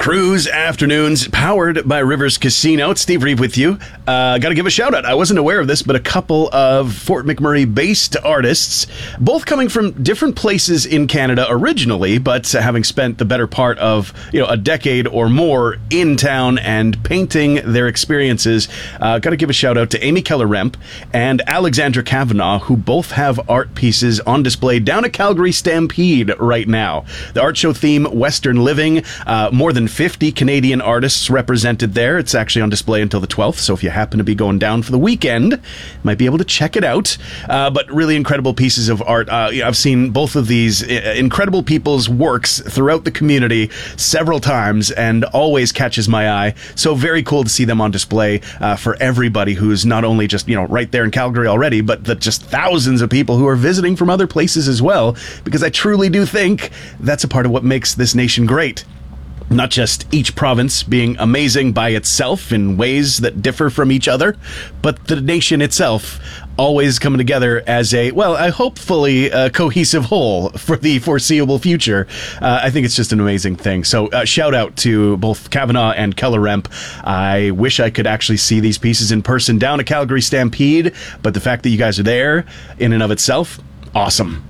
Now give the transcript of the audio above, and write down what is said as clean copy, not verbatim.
Cruise Afternoons, powered by Rivers Casino. It's Steve Reeve with you. Got to give a shout out. I wasn't aware of this, but a couple of Fort McMurray-based artists, both coming from different places in Canada originally, but having spent the better part of a decade or more in town and painting their experiences. Got to give a shout out to Amy Keller-Remp and Alexandra Kavanagh, who both have art pieces on display down at Calgary Stampede right now. The art show theme, Western Living, more than 50 Canadian artists represented there. It's actually on display until the 12th, so if you happen to be going down for the weekend, you might be able to check it out. But really incredible pieces of art. I've seen both of these incredible people's works throughout the community several times and always catches my eye. So very cool to see them on display for everybody who's not only just, right there in Calgary already, but just thousands of people who are visiting from other places as well, because I truly do think that's a part of what makes this nation great. Not just each province being amazing by itself in ways that differ from each other, but the nation itself always coming together as a hopefully cohesive whole for the foreseeable future. I think it's just an amazing thing. So shout out to both Kavanagh and Keller-Remp. I wish I could actually see these pieces in person down at Calgary Stampede, but the fact that you guys are there in and of itself, awesome.